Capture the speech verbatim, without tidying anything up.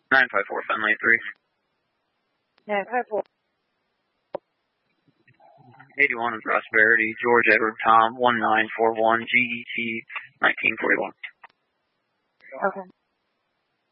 nine five four, Fenway three. nine five four. eighty-one in Prosperity, George Edward Tom, one nine four one, G E T nineteen forty-one. Okay.